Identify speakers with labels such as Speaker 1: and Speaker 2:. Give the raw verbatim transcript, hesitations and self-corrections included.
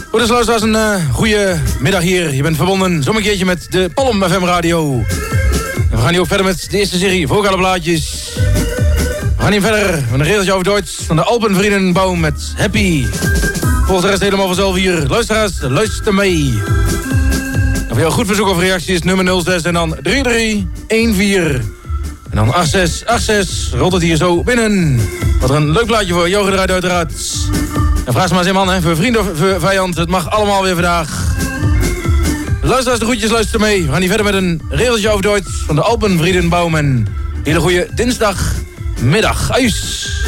Speaker 1: Goed, dus luisteraars, een uh, goede middag hier. Je bent verbonden zo'n keertje met de Palm F M Radio. En we gaan nu ook verder met de eerste serie Vocale Blaadjes. We gaan hier verder met een regeltje over Duits van de Alpenvriendenbaum met Happy. Volgens de rest helemaal vanzelf hier. Luisteraars, luister mee. En voor jou goed verzoek of reactie is nummer nul zes en dan drie drie een vier. En dan acht zes acht zes rolt het hier zo binnen. Wat er een leuk plaatje voor jou gedraaid uiteraard. En vraag ze maar eens in man, hè. Voor vriend of voor vijand. Het mag allemaal weer vandaag. Luisteraars, de groetjes, luister mee. We gaan hier verder met een regeltje over Duits van de Alpenvriendenbaum. En hele goede dinsdagmiddag. Uis.